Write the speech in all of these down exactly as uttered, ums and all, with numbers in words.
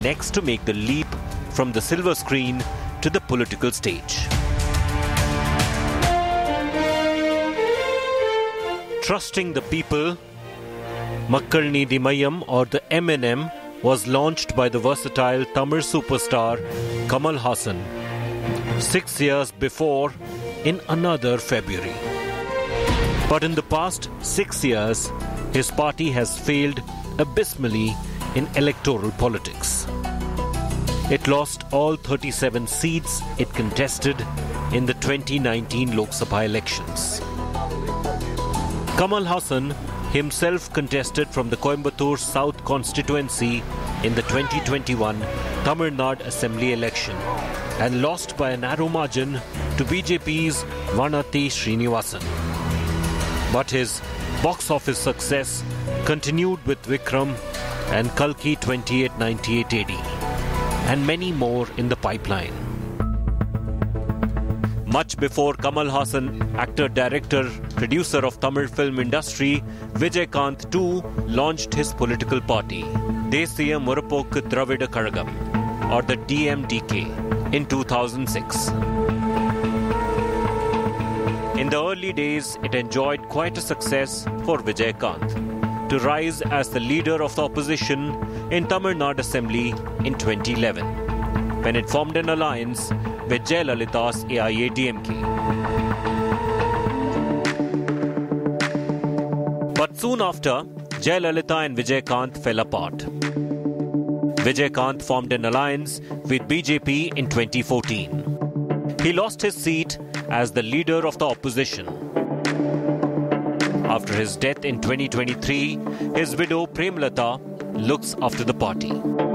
next to make the leap from the silver screen to the political stage. Trusting the People, Makkal Needhi Mayyam or the M N M was launched by the versatile Tamil superstar Kamal Haasan six years before in another February. But in the past six years, his party has failed abysmally in electoral politics. It lost all thirty-seven seats it contested in the twenty nineteen Lok Sabha elections. Kamal Haasan himself contested from the Coimbatore South constituency in the twenty twenty-one Tamil Nadu Assembly election and lost by a narrow margin to B J P's Vanati Srinivasan. But his box office success continued with Vikram and Kalki twenty-eight ninety-eight A D and many more in the pipeline. Much before Kamal Haasan, actor, director, producer of Tamil film industry, Vijaykanth too launched his political party, Desiya Murapokku Dravida Kazhagam, or the D M D K, in two thousand six. In the early days, it enjoyed quite a success for Vijaykanth to rise as the leader of the opposition in Tamil Nadu Assembly in twenty eleven, when it formed an alliance with Jayalalitha's A I A D M K. But soon after, Jayalalitha and Vijaykanth fell apart. Vijaykanth formed an alliance with B J P in twenty fourteen. He lost his seat as the leader of the opposition. After his death in twenty twenty-three, his widow Premlata looks after the party.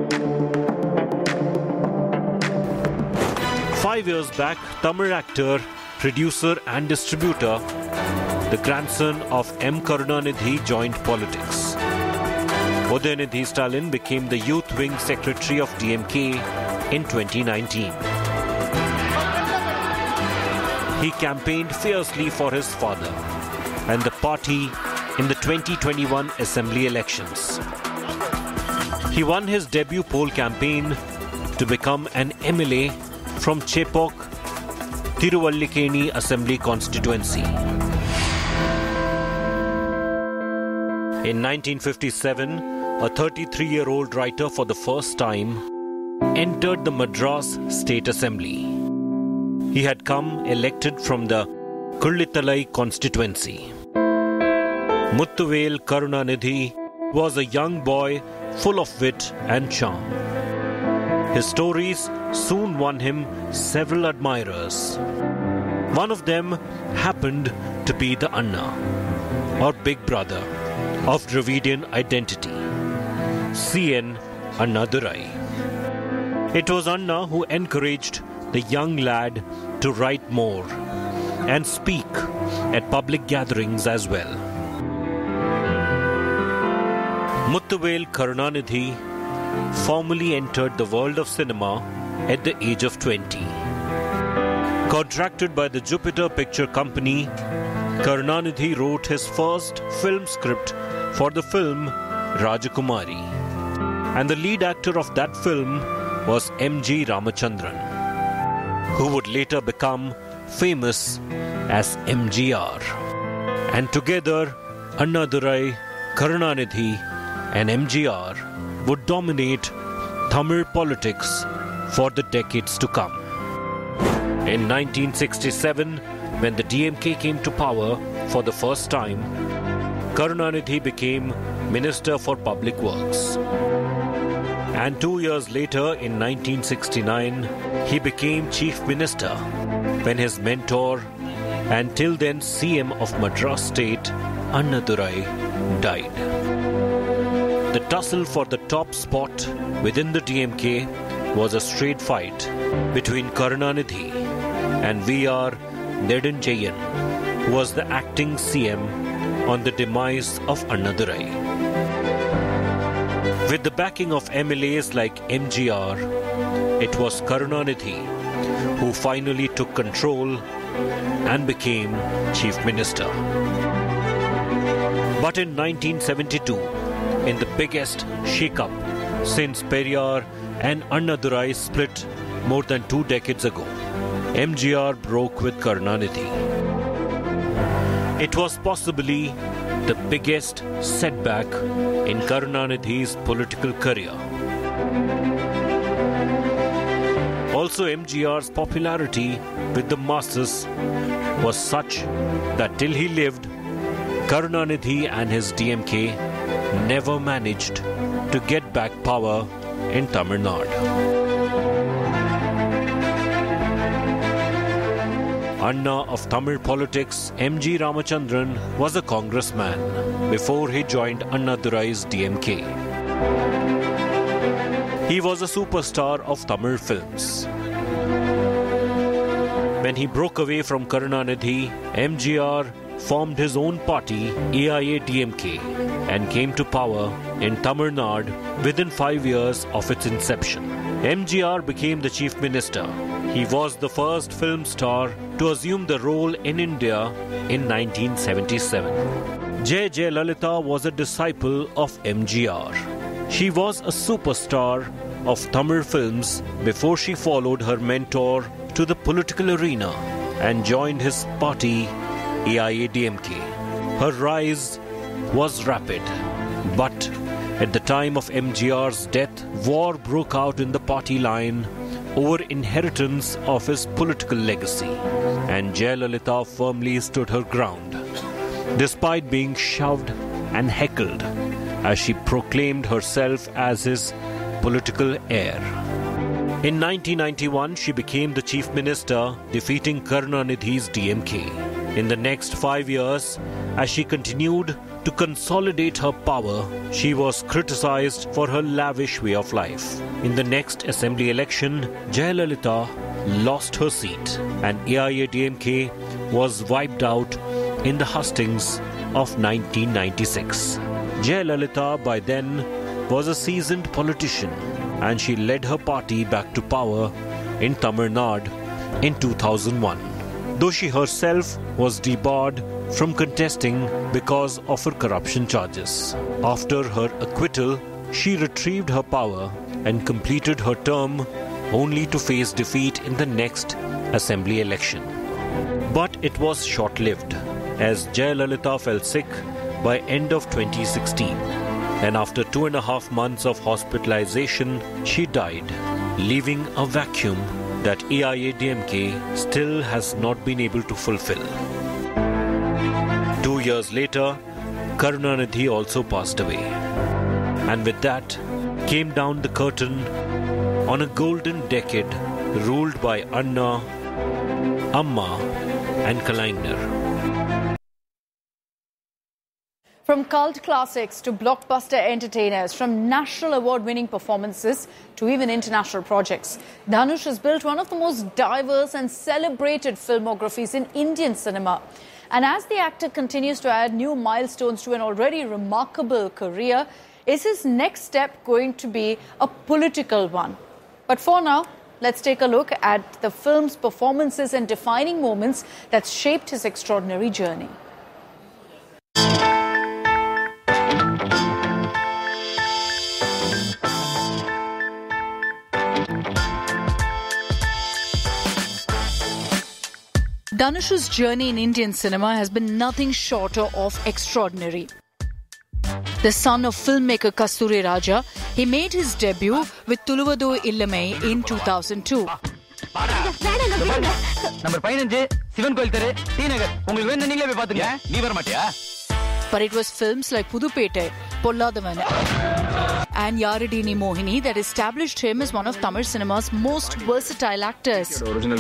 Five years back, Tamil actor, producer and distributor, the grandson of M. Karunanidhi, joined politics. Udayanidhi Stalin became the youth wing secretary of D M K in twenty nineteen. He campaigned fiercely for his father and the party in the twenty twenty-one Assembly elections. He won his debut poll campaign to become an M L A from Cheppok, Tiruvallikeni Assembly constituency. In nineteen fifty-seven, a thirty-three-year-old writer for the first time entered the Madras State Assembly. He had come elected from the Kullithalai constituency. Muthuvel Karunanidhi was a young boy full of wit and charm. His stories soon won him several admirers. One of them happened to be the Anna, or big brother, of Dravidian identity, C N Annadurai. It was Anna who encouraged the young lad to write more and speak at public gatherings as well. Muthuvel Karunanidhi formally entered the world of cinema at the age of twenty. Contracted by the Jupiter Picture Company, Karunanidhi wrote his first film script for the film Rajakumari. And the lead actor of that film was M G Ramachandran, who would later become famous as M G R. And together, Annadurai, Karunanidhi and M G R would dominate Tamil politics for the decades to come. In nineteen sixty-seven, when the D M K came to power for the first time, Karunanidhi became Minister for Public Works. And two years later, in nineteen sixty-nine, he became Chief Minister when his mentor and till then C M of Madras State, Annadurai, died. The tussle for the top spot within the D M K was a straight fight between Karunanidhi and V R Nedunjayan, who was the acting C M on the demise of Annadurai. With the backing of M L As like M G R, it was Karunanidhi who finally took control and became Chief Minister. But in nineteen seventy-two, in the biggest shake-up since Periyar and Annadurai split more than two decades ago, M G R broke with Karunanidhi. It was possibly the biggest setback in Karunanidhi's political career. Also, M G R's popularity with the masses was such that till he lived, Karunanidhi and his D M K never managed to get back power in Tamil Nadu. Anna of Tamil politics, M G Ramachandran was a congressman before he joined Annadurai's D M K. He was a superstar of Tamil films. When he broke away from Karunanidhi, M G R formed his own party, A I A D M K, and came to power in Tamil Nadu within five years of its inception. M G R became the chief minister. He was the first film star to assume the role in India in nineteen seventy-seven. J. Jayalalitha was a disciple of M G R. She was a superstar of Tamil films before she followed her mentor to the political arena and joined his party, A I A D M K. Her rise was rapid, but at the time of M G R's death, war broke out in the party line over inheritance of his political legacy, and Jayalalitha firmly stood her ground, despite being shoved and heckled as she proclaimed herself as his political heir. In nineteen ninety-one, she became the chief minister, defeating Karunanidhi's D M K. In the next five years, as she continued to consolidate her power, she was criticized for her lavish way of life. In the next assembly election, Jayalalitha lost her seat and A I A D M K was wiped out in the hustings of nineteen ninety-six. Jayalalitha by then was a seasoned politician and she led her party back to power in Tamil Nadu in two thousand one. Though she herself was debarred from contesting because of her corruption charges. After her acquittal, she retrieved her power and completed her term only to face defeat in the next assembly election. But it was short-lived, as Jayalalitha fell sick by end of twenty sixteen, and after two and a half months of hospitalization, she died, leaving a vacuum that A I A D M K still has not been able to fulfill. Two years later, Karunanidhi also passed away. And with that came down the curtain on a golden decade ruled by Anna, Amma and Kalaignar. From cult classics to blockbuster entertainers, from national award-winning performances to even international projects, Dhanush has built one of the most diverse and celebrated filmographies in Indian cinema. And as the actor continues to add new milestones to an already remarkable career, is his next step going to be a political one? But for now, let's take a look at the film's performances and defining moments that shaped his extraordinary journey. Dhanush's journey in Indian cinema has been nothing shorter of extraordinary. The son of filmmaker Kasturi Raja, he made his debut with Tuluvado Illamai in two thousand two. But it was films like Pudupete, Polladavan and Yaradini Mohini that established him as one of Tamil cinema's most versatile actors.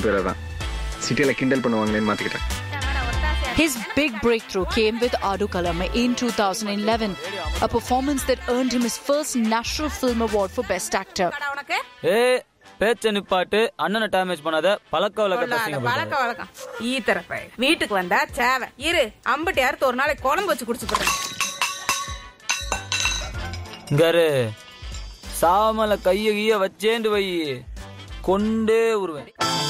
His big breakthrough came with Adu Kalam in two thousand eleven, a performance that earned him his first National Film Award for Best Actor. Hey, பேச்சனுப்பாட்டு அண்ணனை damage பண்ணாத பழக்க வழக்க பசங்க பழக்க வழக்கம் ஈ தரப்பை வீட்டுக்கு வந்தா சேவை இரு அம்பட்டு யாரத்து ஒரு நாளைக்கு குழம்பு வச்சு குடிச்சு போடுறேன் கரு சாமல கைய கைய வச்சேண்டு வை கொண்டே உருவேன்.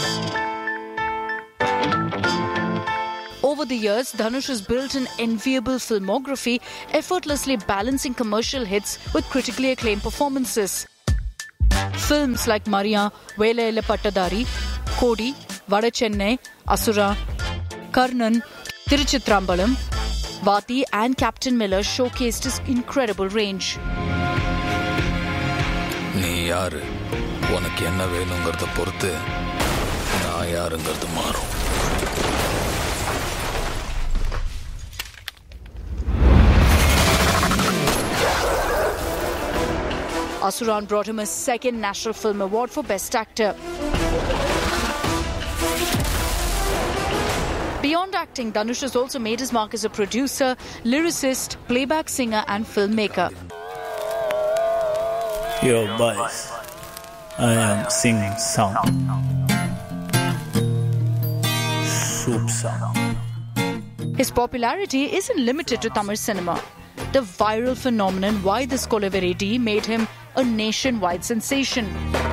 Over the years, Dhanush has built an enviable filmography, effortlessly balancing commercial hits with critically acclaimed performances. Films like Maria, Vela Illa Pattadari, Kodi, Vada Chennai, Asura, Karnan, Tiruchitrambalam, Vati and Captain Miller showcased his incredible range. நீ யாரு உனக்கு என்ன வேணுங்கிறத பொறுத்து நான் யாருங்கிறது மாறும். Asuran brought him a second National Film Award for Best Actor. Beyond acting, Dhanush has also made his mark as a producer, lyricist, playback singer and filmmaker. Your voice, I am singing song. Soup song. His popularity isn't limited to Tamil cinema. The viral phenomenon Why This Kolaveri made him a nationwide sensation.